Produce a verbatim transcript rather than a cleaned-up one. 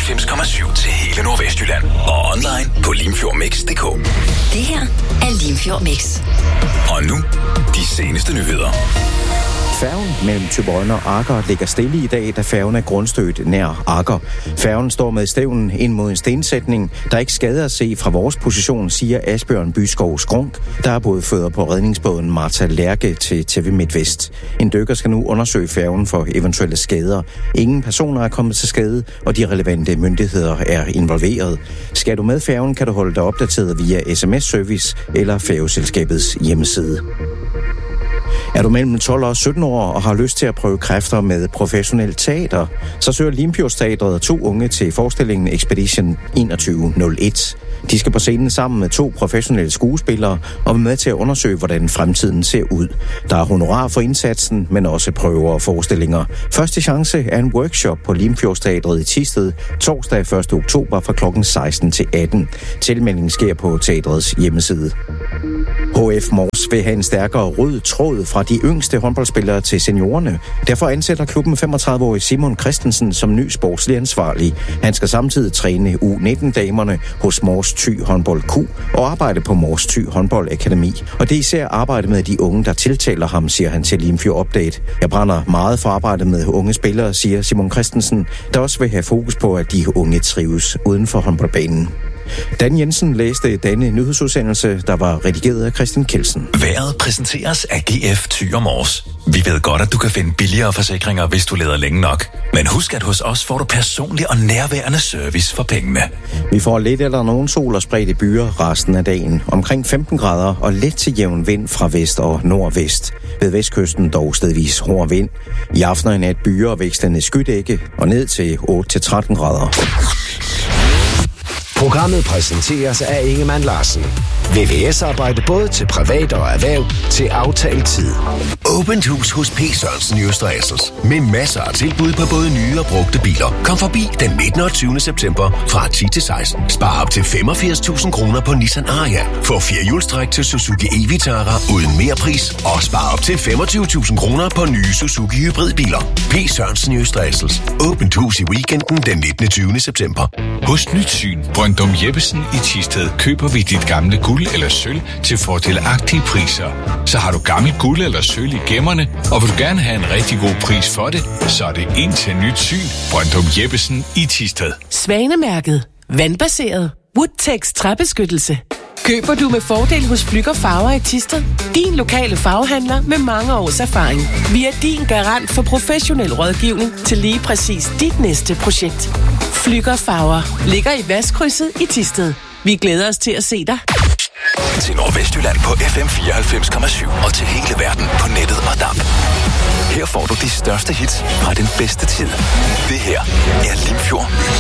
fireoghalvfems komma syv til hele Nordvestjylland. Og online på limfjordmix punktum d k. Det her er Limfjord Mix. Og nu, de seneste nyheder. Færgen mellem Thyborøn og Agger ligger stille i dag, da færgen er grundstødt nær Agger. Færgen står med stævnen ind mod en stensætning, der ikke skader at se fra vores position, siger Asbjørn Byskov Skrunk, der er både føder på redningsbåden Martha Lærke til T V MidtVest. En dykker skal nu undersøge færgen for eventuelle skader. Ingen personer er kommet til skade, og de relevante myndigheder er involveret. Skal du med færgen, kan du holde dig opdateret via sms-service eller færgeselskabets hjemmeside. Er du mellem tolv og sytten år og har lyst til at prøve kræfter med professionelt teater, så søger Limfjordsteatret to unge til forestillingen Expedition enogtyve nul et. De skal på scenen sammen med to professionelle skuespillere og være med til at undersøge, hvordan fremtiden ser ud. Der er honorar for indsatsen, men også prøver og forestillinger. Første chance er en workshop på Limfjordsteatret i Thisted torsdag første oktober fra klokken seksten til atten. Tilmeldingen sker på teatrets hjemmeside. H F Mors vil have en stærkere rød tråd fra de yngste håndboldspillere til seniorerne. Derfor ansætter klubben femogtredive-årige Simon Christensen som ny sportslig ansvarlig. Han skal samtidig træne U nitten-damerne hos Mors Thy Håndbold Q og arbejde på Mors Thy Håndbold Akademi. Og det er især arbejde med de unge, der tiltaler ham, siger han til Limfjord Update. Jeg brænder meget for arbejde med unge spillere, siger Simon Christensen, der også vil have fokus på, at de unge trives uden for håndboldbanen. Dan Jensen læste denne nyhedsudsendelse, der var redigeret af Christian Kelsen. Været præsenteres af G F Thy og Mors. Vi ved godt, at du kan finde billigere forsikringer, hvis du leder længe nok. Men husk, at hos os får du personlig og nærværende service for pengene. Vi får lidt eller nogen sol og spredte byer resten af dagen. Omkring femten grader og let til jævn vind fra vest og nordvest. Ved vestkysten dog stedvis hård vind. I aften er nat byer og vækstende skydække og ned til otte til tretten grader. Programmet præsenteres af Ingemann Larsen. V V S-arbejde både til privat og erhverv til aftalt tid. Åbent hus hos P. Sørensen i Øster Assels. Med masser af tilbud på både nye og brugte biler. Kom forbi den nittende og tyvende september fra ti til seksten. Spar op til femogfirs tusind kroner på Nissan Ariya. Få firehjulstræk til Suzuki e-Vitara uden mere pris. Og spar op til femogtyve tusind kroner på nye Suzuki hybridbiler. P. Sørensen i Øster Assels. Åbent hus i weekenden den nittende og tyvende september. Hos Nyt Syn, Brøndum Jeppesen i Thisted, køber vi dit gamle guld eller sølv til fordelagtige priser. Så har du gammelt guld eller sølv i gemmerne, og vil du gerne have en rigtig god pris for det, så er det ind til Nyt Syn, Brøndum Jeppesen i Thisted. Svanemærket. Vandbaseret. Woodtex træbeskyttelse. Køber du med fordel hos Flügger Farver i Thisted? Din lokale farvehandler med mange års erfaring. Vi er din garant for professionel rådgivning til lige præcis dit næste projekt. Flügger Farver ligger i Vestkrydset i Thisted. Vi glæder os til at se dig. Til Nordvestjylland på F M fireoghalvfems komma syv og til hele verden på nettet og D A B. Her får du de største hits fra den bedste tid. Det her er Limfjord